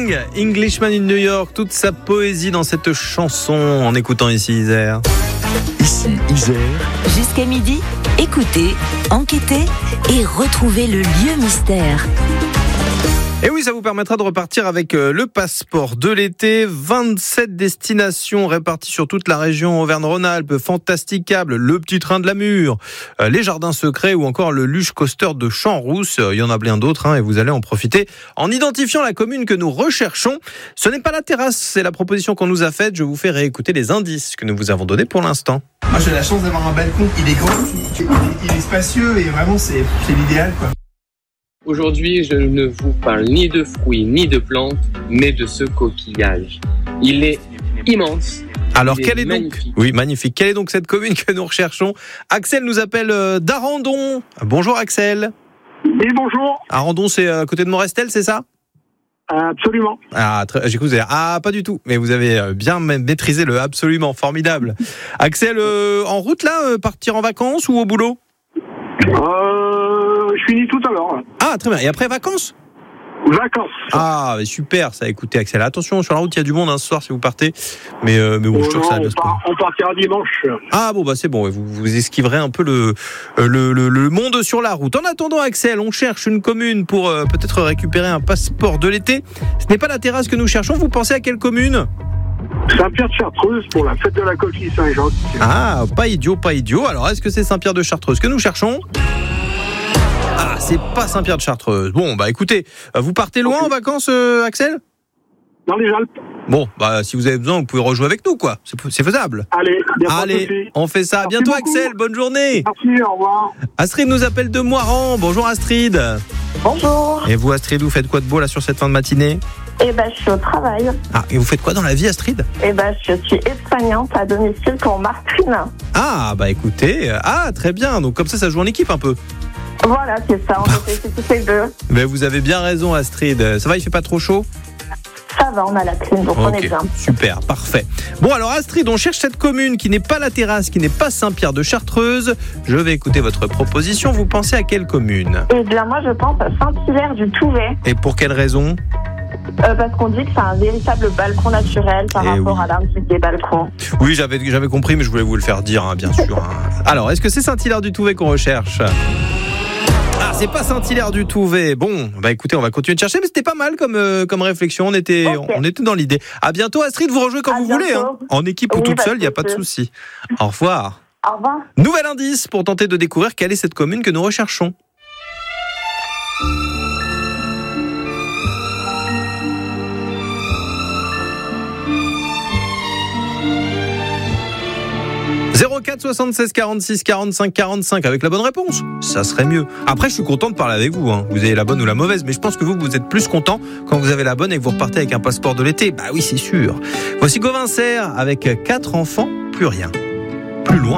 King, Englishman in New York, toute sa poésie dans cette chanson en écoutant ici Isère. Ici Isère. Jusqu'à midi, écoutez, enquêtez et retrouvez le lieu mystère. Et oui, ça vous permettra de repartir avec le passeport de l'été. 27 destinations réparties sur toute la région Auvergne-Rhône-Alpes, Fantasticable, le petit train de la Mure, les jardins secrets ou encore le luge coaster de Champs-Rousse. Il y en a bien d'autres et vous allez en profiter en identifiant la commune que nous recherchons. Ce n'est pas la terrasse, c'est la proposition qu'on nous a faite. Je vous fais réécouter les indices que nous vous avons donnés pour l'instant. Moi j'ai la chance d'avoir un balcon, il est grand, il est spacieux et vraiment c'est l'idéal quoi. Aujourd'hui, je ne vous parle ni de fruits, ni de plantes, mais de ce coquillage. Il est immense. Alors, quelle est magnifique. Donc... Oui, magnifique. Quelle est donc cette commune que nous recherchons ? Axel nous appelle d'Arandon. Bonjour Axel. Oui, bonjour. Arandon, c'est à côté de Morestel, c'est ça ? Absolument. Ah, j'ai cru vous dire pas du tout. Mais vous avez bien maîtrisé le absolument. Formidable. Axel, en route là, partir en vacances ou au boulot ? Je finis tout à l'heure. Ah, très bien. Et après, vacances ? Vacances. Ah, mais super, ça. Écoutez, Axel, attention, sur la route, il y a du monde ce soir si vous partez. Mais bon, je suis sûr que ça va bien se passer. On partira dimanche. Ah bon, bah c'est bon. Vous esquiverez un peu le monde sur la route. En attendant, Axel, on cherche une commune pour peut-être récupérer un passeport de l'été. Ce n'est pas la terrasse que nous cherchons. Vous pensez à quelle commune ? Saint-Pierre-de-Chartreuse pour la fête de la coquille Saint-Jean. Ah, pas idiot. Alors, est-ce que c'est Saint-Pierre-de-Chartreuse que nous cherchons ? Ah, c'est pas Saint-Pierre-de-Chartreuse. Bon, bah écoutez, vous partez loin en vacances, Axel ? Dans les Alpes. Bon, bah si vous avez besoin, vous pouvez rejouer avec nous, quoi. C'est faisable. Allez, on fait ça. À bientôt, Axel. Bonne journée. Merci, au revoir. Astrid nous appelle de Moiran. Bonjour, Astrid. Bonjour. Et vous, Astrid, vous faites quoi de beau là sur cette fin de matinée ? Je suis au travail. Ah, et vous faites quoi dans la vie, Astrid ? Je suis aide-soignante à domicile pour Martine. Ah, bah écoutez, très bien. Donc comme ça joue en équipe un peu. Voilà, c'est ça, on fait toutes les deux. Mais vous avez bien raison, Astrid. Ça va, il fait pas trop chaud ? Ça va, on a la clim, donc on est bien. Super, parfait. Bon, alors Astrid, on cherche cette commune qui n'est pas la terrasse, qui n'est pas Saint-Pierre-de-Chartreuse. Je vais écouter votre proposition. Vous pensez à quelle commune ? Moi, je pense à Saint-Hilaire-du-Touvet. Et pour quelle raison ? Parce qu'on dit que c'est un véritable balcon naturel par rapport à l'arbre des balcons. Oui, j'avais compris, mais je voulais vous le faire dire, bien sûr. Alors, est-ce que c'est Saint-Hilaire-du-Touvet qu'on recherche ? Ah, c'est pas Saint-Hilaire-du-Touvet. Bon, bah écoutez, on va continuer de chercher, mais c'était pas mal comme réflexion. On était dans l'idée. À bientôt, Astrid. Vous rejouez quand vous voulez, en équipe ou toute seule, il n'y a pas de souci. Au revoir. Au revoir. Nouvel indice pour tenter de découvrir quelle est cette commune que nous recherchons. « 04 76 46 45 45 avec la bonne réponse, ça serait mieux. Après, je suis content de parler avec vous. Vous avez la bonne ou la mauvaise, mais je pense que vous êtes plus content quand vous avez la bonne et que vous repartez avec un passeport de l'été. Bah oui, c'est sûr. Voici Gauvin Serre avec 4 enfants, plus rien, plus loin.